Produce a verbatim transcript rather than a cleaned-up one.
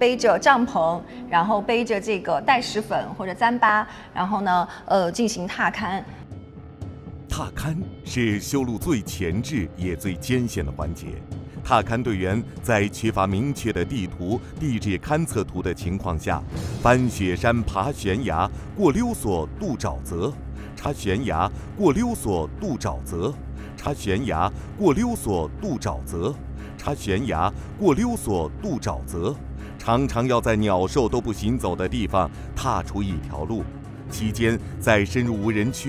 背着帐篷，然后背着这个带石粉或者糌粑，然后呢，呃，进行踏勘。 踏勘是修路最前置也最艰险的环节。踏勘队员在缺乏明确的地图、地质勘测图的情况下，翻雪山、爬悬崖、过溜索、渡沼泽，插悬崖、过溜索、渡沼泽，插悬崖、过溜索、渡沼泽，插悬崖、过溜索、渡沼泽，常常要在鸟兽都不行走的地方踏出一条路。期间，在深入无人区